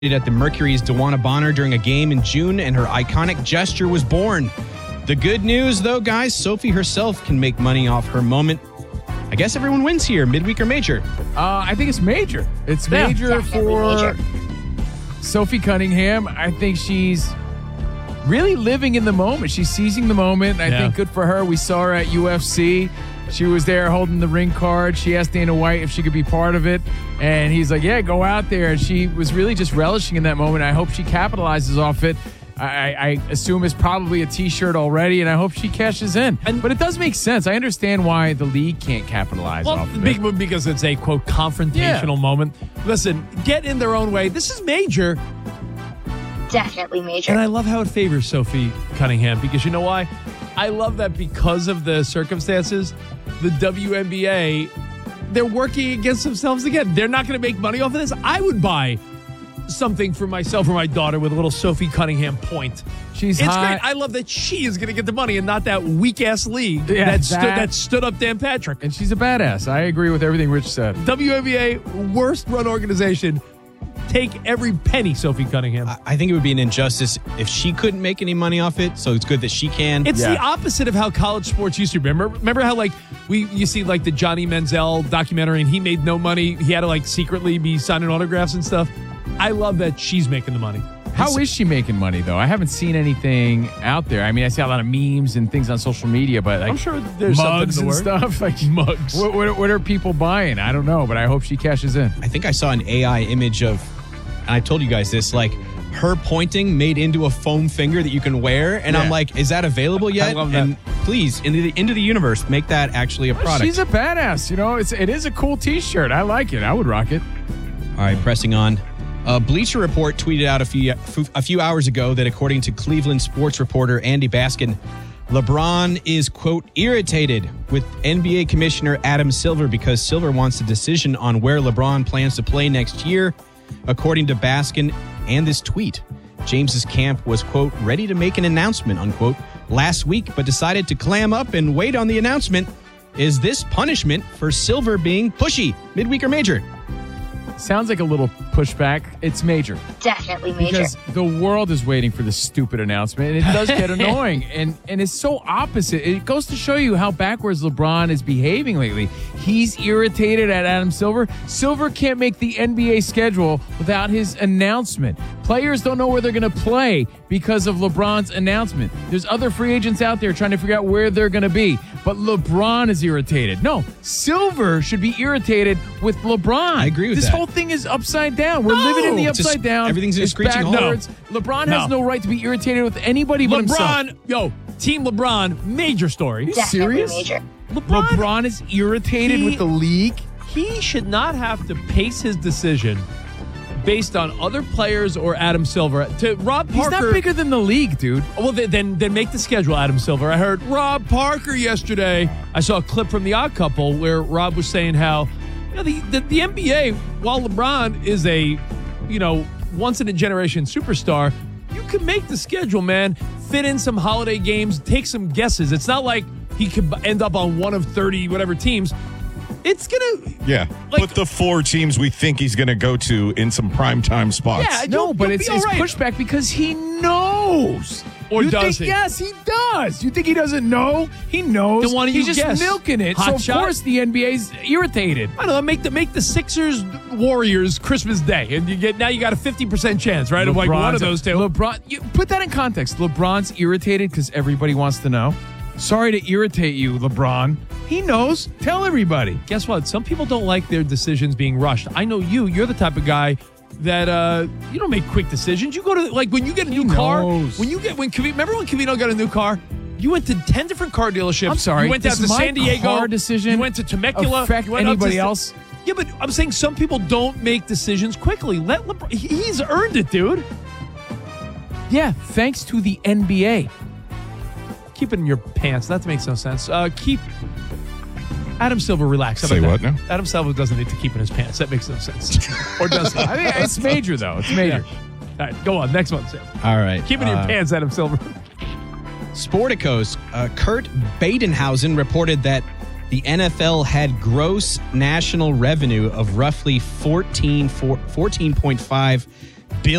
at the Mercury's DeWanna Bonner during a game in June, and her iconic gesture was born. The good news, though, guys, Sophie herself can make money off her moment. I guess everyone wins here, midweek or major. I think it's major. It's major for Sophie Cunningham. I think she's really living in the moment. She's seizing the moment. I think good for her. We saw her at UFC. She was there holding the ring card. She asked Dana White if she could be part of it. And he's like, yeah, go out there. And she was really just relishing in that moment. I hope she capitalizes off it. I assume it's probably a T-shirt already, and I hope she cashes in. But it does make sense. I understand why the league can't capitalize off of it. Because it's a, quote, confrontational moment. Listen, get in their own way. This is major. Definitely major. And I love how it favors Sophie Cunningham, because you know why? I love that because of the circumstances, the WNBA, they're working against themselves again. They're not going to make money off of this. I would buy something for myself or my daughter with a little Sophie Cunningham point. It's great. I love that she is going to get the money and not that weak-ass league that stood up Dan Patrick. And she's a badass. I agree with everything Rich said. WNBA, worst-run organization. Take every penny, Sophie Cunningham. I think it would be an injustice if she couldn't make any money off it, so it's good that she can. It's the opposite of how college sports used to be. Remember how, like, you see, like, the Johnny Manziel documentary, and he made no money. He had to, like, secretly be signing autographs and stuff. I love that she's making the money. How is she making money, though? I haven't seen anything out there. I mean, I see a lot of memes and things on social media, but like, I'm sure there's mugs something and stuff. Like mugs. What are people buying? I don't know, but I hope she cashes in. I think I saw an AI image of, and I told you guys this, like her pointing made into a foam finger that you can wear, and I'm like, is that available yet? I love that. And please, into the universe, make that actually a product. She's a badass. You know, it is a cool T-shirt. I like it. I would rock it. All right, pressing on. Bleacher Report tweeted out a few hours ago that according to Cleveland sports reporter Andy Baskin, LeBron is, quote, irritated with NBA Commissioner Adam Silver because Silver wants a decision on where LeBron plans to play next year. According to Baskin and this tweet, James's camp was, quote, ready to make an announcement, unquote, last week, but decided to clam up and wait on the announcement. Is this punishment for Silver being pushy, midweek or major? Sounds like a little pushback. It's major. Definitely major. Because the world is waiting for this stupid announcement, and it does get annoying. And it's so opposite. It goes to show you how backwards LeBron is behaving lately. He's irritated at Adam Silver. Silver can't make the NBA schedule without his announcement. Players don't know where they're going to play because of LeBron's announcement. There's other free agents out there trying to figure out where they're going to be. But LeBron is irritated. No, Silver should be irritated with LeBron. I agree with this that. This whole thing is upside down. We're living in the upside down. Everything's in a screeching halt. Backwards. LeBron has no right to be irritated with anybody but himself. Team LeBron, major story. Are you Definitely serious? major. LeBron is irritated with the league? He should not have to pace his decision based on other players or Adam Silver. To Rob Parker, he's not bigger than the league, dude. Well, then make the schedule, Adam Silver. I heard Rob Parker yesterday. I saw a clip from The Odd Couple where Rob was saying how the NBA, while LeBron is a once in a generation superstar, you can make the schedule, man. Fit in some holiday games, take some guesses. It's not like he could end up on one of 30 whatever teams. It's gonna put the 4 teams we think he's gonna go to in some primetime spots. Yeah, no, but it's pushback because he knows. Or does he? Yes, he does. You think he doesn't know? He knows. Then why don't you He's just guess? milking it. Hot so shot? of course the NBA's irritated. I don't know. Make the Sixers Warriors Christmas Day, and you got a 50% chance, right? Of like one of those two. LeBron, you put that in context. LeBron's irritated because everybody wants to know. Sorry to irritate you, LeBron. He knows. Tell everybody. Guess what? Some people don't like their decisions being rushed. I know you. You're the type of guy that you don't make quick decisions. You go to when you get a new car. Remember when Cavino got a new car? You went to 10 different car dealerships. I'm sorry. You went down to San Diego. Car decision. You went to Temecula. Affect anybody else? Yeah, but I'm saying some people don't make decisions quickly. Let LeBron. He's earned it, dude. Yeah, thanks to the NBA. Keep it in your pants. That makes no sense. Keep Adam Silver relaxed. Say what now? Adam Silver doesn't need to keep in his pants. That makes no sense. Or does he? I think it's major, though. It's major. Yeah. All right, go on. Next one, Sam. All right. Keep it in your pants, Adam Silver. Sportico's Kurt Badenhausen reported that the NFL had gross national revenue of roughly $14.5